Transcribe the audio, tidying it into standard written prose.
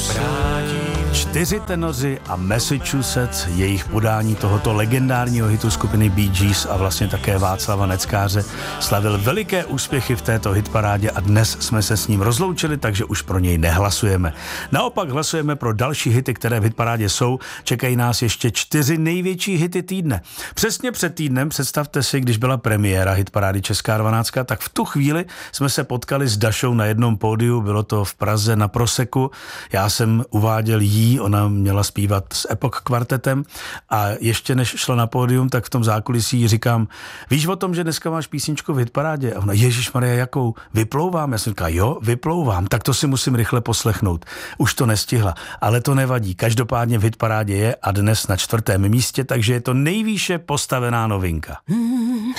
4 tenoři a Massachusetts, jejich podání tohoto legendárního hitu skupiny Bee Gees a vlastně také Václava Neckáře slavil veliké úspěchy v této hitparádě a dnes jsme se s ním rozloučili, takže už pro něj nehlasujeme. Naopak hlasujeme pro další hity, které v hitparádě jsou. Čekají nás ještě 4 největší hity týdne. Přesně před týdnem, představte si, když byla premiéra hitparády Česká 12, tak v tu chvíli jsme se potkali s Dašou na jednom pódiu, bylo to v Praze na Proseku. Já jsem uváděl jí, ona měla zpívat s Epoch kvartetem a ještě než šla na pódium, tak v tom zákulisí říkám, víš o tom, že dneska máš písničku v hitparádě? A ona, ježišmarja, jakou? Vyplouvám? Já jsem říkal, jo, vyplouvám, tak to si musím rychle poslechnout. Už to nestihla, ale to nevadí. Každopádně v hitparádě je a dnes na 4. místě, takže je to nejvýše postavená novinka.